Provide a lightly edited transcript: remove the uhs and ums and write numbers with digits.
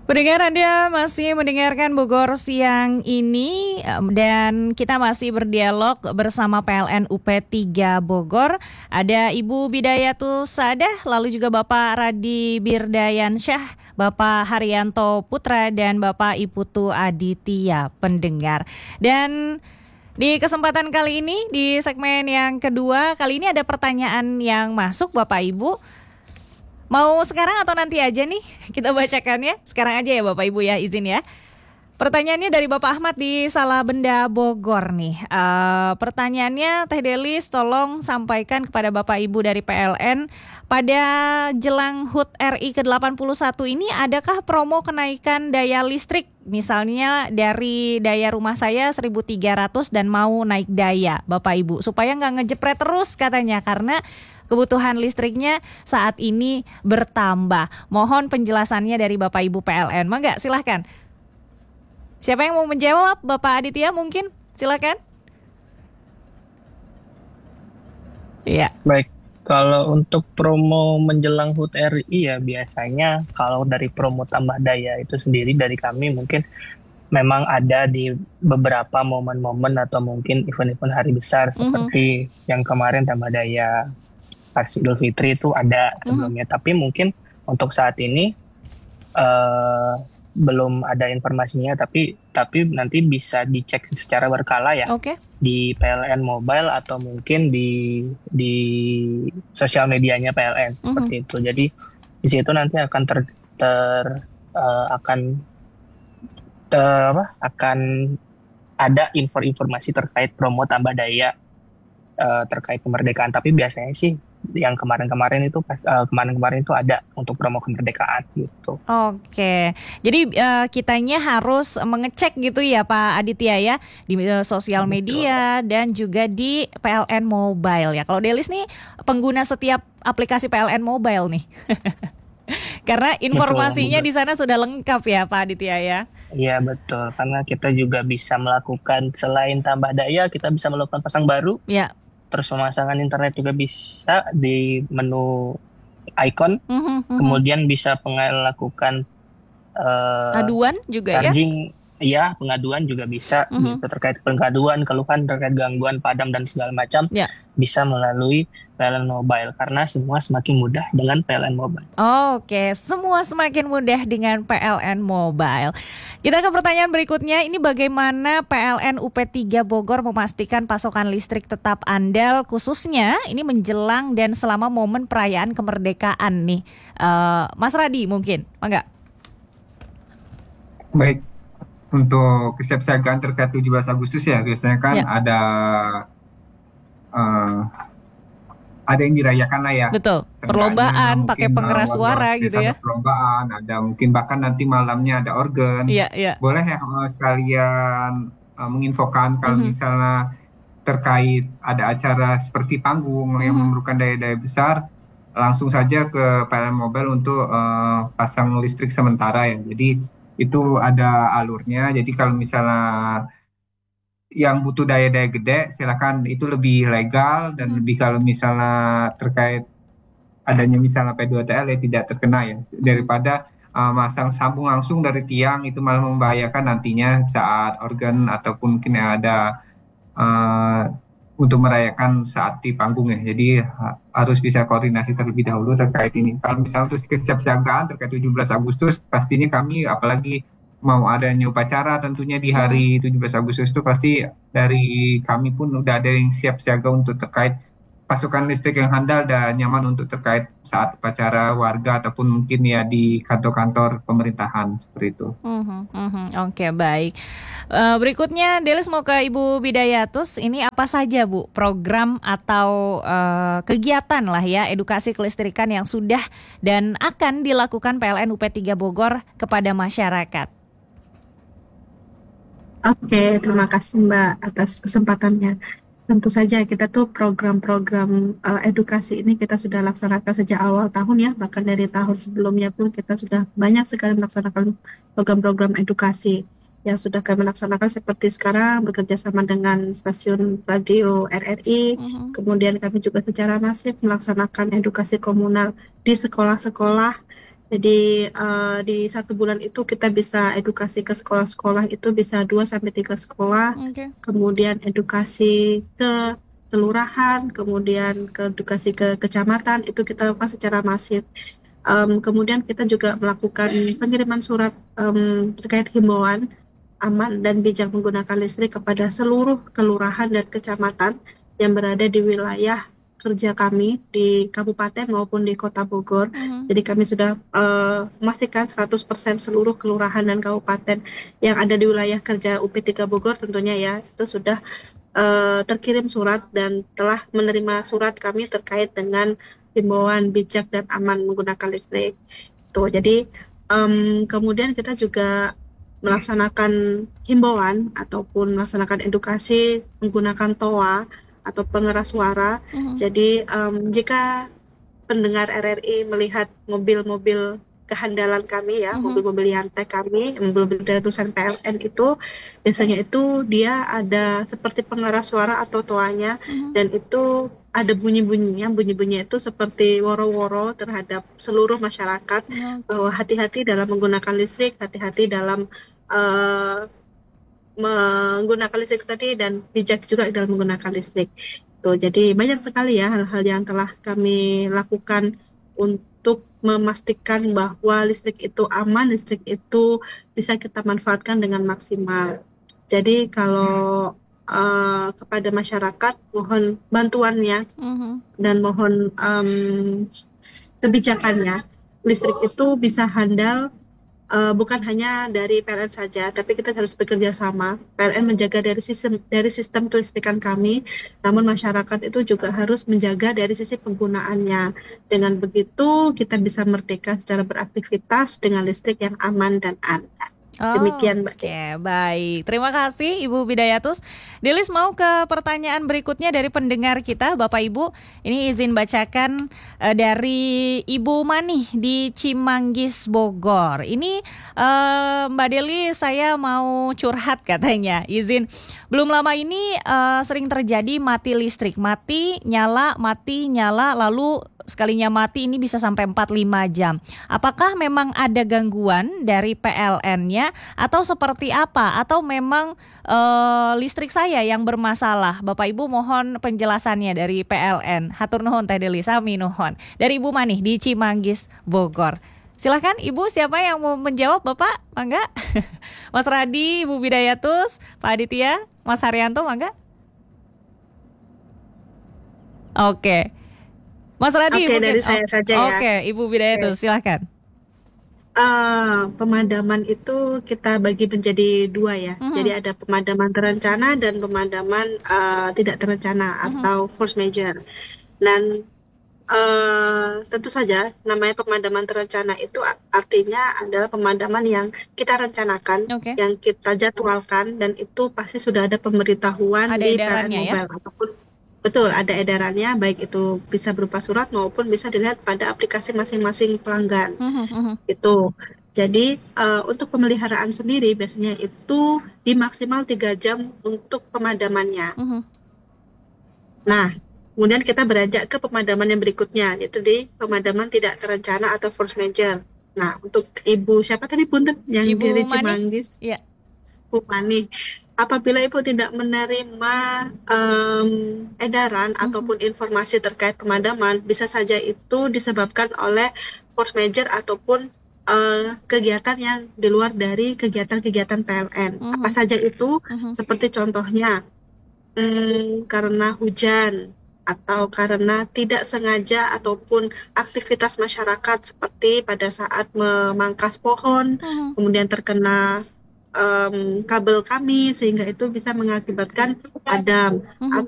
Pendengar, Anda masih mendengarkan Bogor Siang ini dan kita masih berdialog bersama PLN UP3 Bogor. Ada Ibu Bidayatus Saadah, lalu juga Bapak Radi Birdayansyah, Bapak Haryanto Putra, dan Bapak Iputu Aditya, pendengar. Dan di kesempatan kali ini, di segmen yang kedua, kali ini ada pertanyaan yang masuk Bapak Ibu. Mau sekarang atau nanti aja nih kita bacakan ya? Sekarang aja ya Bapak Ibu ya, izin ya. Pertanyaannya dari Bapak Ahmad di Salabenda Bogor nih. Pertanyaannya, Teh Delis tolong sampaikan kepada Bapak Ibu dari PLN, pada jelang HUT RI ke-81 ini adakah promo kenaikan daya listrik? Misalnya dari daya rumah saya 1.300 dan mau naik daya Bapak Ibu, supaya nggak ngejepret terus katanya, karena kebutuhan listriknya saat ini bertambah. Mohon penjelasannya dari Bapak Ibu PLN. Mangga, silahkan. Siapa yang mau menjawab? Bapak Aditya mungkin? Silahkan. Iya. Baik, kalau untuk promo menjelang HUT RI ya biasanya kalau dari promo tambah daya itu sendiri dari kami mungkin memang ada di beberapa momen-momen atau mungkin event-event hari besar seperti yang kemarin tambah daya pas Idul Fitri itu ada sebelumnya. Tapi mungkin untuk saat ini eh, belum ada informasinya, tapi nanti bisa dicek secara berkala ya Oke. di PLN Mobile atau mungkin di sosial medianya PLN seperti itu. Jadi di situ nanti akan akan akan ada informasi terkait promo tambah daya terkait kemerdekaan. Tapi biasanya sih yang kemarin-kemarin itu ada untuk promo kemerdekaan gitu. Oke, jadi kitanya harus mengecek gitu ya Pak Aditya ya, di sosial media dan juga di PLN Mobile ya. Kalau Delis nih pengguna setiap aplikasi PLN Mobile nih. Karena informasinya di sana sudah lengkap ya Pak Aditya ya. Iya betul, karena kita juga bisa melakukan selain tambah daya, kita bisa melakukan pasang baru. Ya. Terus pemasangan internet juga bisa di menu icon. Kemudian bisa melakukan aduan juga charging, ya pengaduan juga bisa gitu, terkait pengaduan, keluhan terkait gangguan padam dan segala macam bisa melalui PLN Mobile, karena semua semakin mudah dengan PLN Mobile. Oke, semua semakin mudah dengan PLN Mobile. Kita ke pertanyaan berikutnya, ini bagaimana PLN UP3 Bogor memastikan pasokan listrik tetap andal, khususnya ini menjelang dan selama momen perayaan kemerdekaan nih. Mas Radi mungkin, enggak? Baik, untuk kesiapsiagaan terkait 17 Agustus ya, biasanya kan ada yang dirayakan lah ya. Betul, perlombaan pakai pengeras suara gitu ya. Perlombaan, ada mungkin bahkan nanti malamnya ada organ. Boleh ya sekalian menginfokan kalau misalnya terkait ada acara seperti panggung yang memerlukan daya-daya besar, langsung saja ke PLN Mobile untuk pasang listrik sementara ya. Jadi itu ada alurnya. Jadi kalau misalnya yang butuh daya-daya gede, silakan, itu lebih legal dan lebih, kalau misalnya terkait adanya misalnya P2TL ya tidak terkena ya, daripada masang sambung langsung dari tiang, itu malah membahayakan nantinya saat organ ataupun mungkin ada untuk merayakan saat di panggung ya. Jadi harus bisa koordinasi terlebih dahulu terkait ini. Kalau misalnya untuk kesiapsiagaan terkait 17 Agustus, pastinya kami, apalagi mau adanya upacara tentunya di hari 17 Agustus itu, pasti dari kami pun udah ada yang siap siaga untuk terkait pasokan listrik yang handal dan nyaman untuk terkait saat upacara warga ataupun mungkin ya di kantor-kantor pemerintahan seperti itu. Oke, baik. Berikutnya Delis mau ke Ibu Bidayatus. Ini apa saja Bu program atau kegiatan lah ya edukasi kelistrikan yang sudah dan akan dilakukan PLN UP3 Bogor kepada masyarakat? Oke, terima kasih Mbak atas kesempatannya. Tentu saja kita tuh program-program edukasi ini kita sudah laksanakan sejak awal tahun ya, bahkan dari tahun sebelumnya pun kita sudah banyak sekali melaksanakan program-program edukasi yang sudah kami laksanakan, seperti sekarang bekerja sama dengan stasiun radio RRI. Kemudian kami juga secara masif melaksanakan edukasi komunal di sekolah-sekolah Jadi di 1 bulan itu kita bisa edukasi ke sekolah-sekolah itu bisa 2-3 sekolah, kemudian edukasi ke kelurahan, kemudian ke edukasi ke kecamatan itu kita lakukan secara masif. Kemudian kita juga melakukan pengiriman surat terkait himbauan aman dan bijak menggunakan listrik kepada seluruh kelurahan dan kecamatan yang berada di wilayah kerja kami di kabupaten maupun di kota Bogor. Jadi kami sudah memastikan 100% seluruh kelurahan dan kabupaten yang ada di wilayah kerja UP3 Bogor tentunya ya, itu sudah terkirim surat dan telah menerima surat kami terkait dengan himbauan bijak dan aman menggunakan listrik. Tuh, jadi kemudian kita juga melaksanakan himbauan ataupun melaksanakan edukasi menggunakan TOA atau pengeras suara. Jadi jika pendengar RRI melihat mobil-mobil kehandalan kami ya, mobil-mobil Yantek kami, mobil-mobil dari tulisan PLN itu, biasanya itu dia ada seperti pengeras suara atau toanya, dan itu ada bunyi-bunyinya itu seperti woro-woro terhadap seluruh masyarakat, bahwa hati-hati dalam menggunakan listrik, hati-hati dalam menggunakan listrik tadi, dan bijak juga dalam menggunakan listrik. Tuh, jadi banyak sekali ya hal-hal yang telah kami lakukan untuk memastikan bahwa listrik itu aman, listrik itu bisa kita manfaatkan dengan maksimal. Jadi kalau kepada masyarakat mohon bantuannya dan mohon kebijakannya. Listrik itu bisa handal bukan hanya dari PLN saja, tapi kita harus bekerja sama. PLN menjaga dari sistem kelistrikan kami, namun masyarakat itu juga harus menjaga dari sisi penggunaannya. Dengan begitu kita bisa merdeka secara beraktivitas dengan listrik yang aman dan aman. Demikian Mbak. Oke, baik. Terima kasih Ibu Bidayatus. Delis mau ke pertanyaan berikutnya dari pendengar kita, Bapak Ibu. Ini izin bacakan dari Ibu Mani di Cimanggis, Bogor. Ini Mbak Deli, saya mau curhat katanya. Izin. Belum lama ini sering terjadi mati listrik. Mati, nyala, lalu sekalinya mati ini bisa sampai 4-5 jam. Apakah memang ada gangguan dari PLN-nya atau seperti apa? Atau memang listrik saya yang bermasalah? Bapak Ibu mohon penjelasannya dari PLN. Hatur nuhun Teh Deli, sami nuhun. Dari Ibu Manih di Cimanggis, Bogor. Silakan Ibu, siapa yang mau menjawab Bapak? Mangga. Mas Radi, Ibu Bidayatus, Pak Aditya, Mas Haryanto, mangga. Oke. Mas Radi, Oke, dari saya saja ya. Oke, Ibu Bidayatus, silakan. Pemadaman itu kita bagi menjadi 2 ya. Jadi ada pemadaman terencana dan pemadaman tidak terencana atau force major. Dan tentu saja namanya pemadaman terencana itu artinya adalah pemadaman yang kita rencanakan, yang kita jadwalkan, dan itu pasti sudah ada pemberitahuan di PLN Mobile ya? Ataupun betul ada edarannya, baik itu bisa berupa surat maupun bisa dilihat pada aplikasi masing-masing pelanggan. Itu. Jadi untuk pemeliharaan sendiri biasanya itu di maksimal 3 jam untuk pemadamannya. Nah, kemudian kita beranjak ke pemadaman yang berikutnya, yaitu di pemadaman tidak terencana atau force major. Nah, untuk Ibu siapa tadi punten yang Ibu dari Mani? Cimanggis? Iya. Bu Mani. Apabila Ibu tidak menerima edaran ataupun informasi terkait pemadaman, bisa saja itu disebabkan oleh force major ataupun kegiatan yang di luar dari kegiatan-kegiatan PLN. Apa saja itu? Seperti contohnya karena hujan, atau karena tidak sengaja ataupun aktivitas masyarakat seperti pada saat memangkas pohon, kemudian terkena kabel kami sehingga itu bisa mengakibatkan padam,